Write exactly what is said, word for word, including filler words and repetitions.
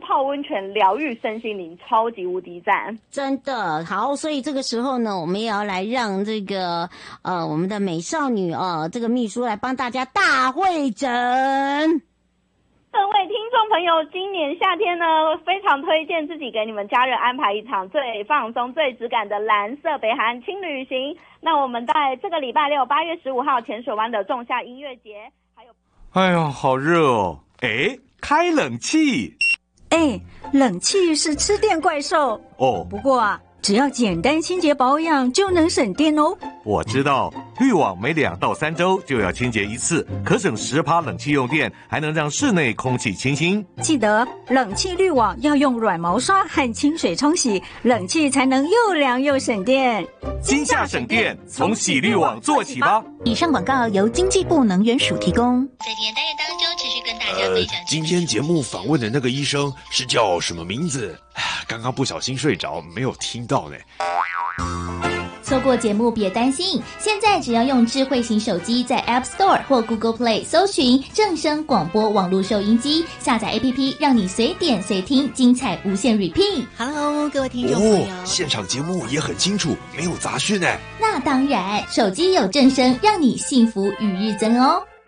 泡温泉疗愈身心灵，超级无敌赞。 真的好，所以这个时候呢，我们也要来让这个呃我们的美少女哦、呃，这个秘书来帮大家大会诊。 各位听众朋友，今年夏天呢，非常推荐自己给你们家人安排一场最放松、最质感的蓝色北海岸轻旅行。那我们在这个礼拜六八月十五号浅水湾的仲夏音乐节，还有， 哎呀，好热哦！哎，开冷气。 哎，冷气是吃电怪兽哦。 不过啊，只要简单清洁保养就能省电哦。 我知道，滤网每两到三周就要清洁一次，可省十趴冷气用电，还能让室内空气清新。 记得冷气滤网要用软毛刷和清水冲洗，冷气才能又凉又省电。 今夏省电，从洗滤网做起吧。 以上广告由经济部能源署提供。 在今天单元当中，持续跟大家分享、 呃。今天节目访问的那个医生是叫什么名字？刚刚不小心睡着，没有听到呢。 错过节目别担心，现在只要用智慧型手机在 App Store 或 Google Play 搜寻正声广播网络收音机，下载 A P P 让你随点随听，精彩无限 repeat。 Hello， 各位听众朋友、 哦、现场节目也很清楚，没有杂讯呢。 那当然，手机有正声，让你幸福与日增哦。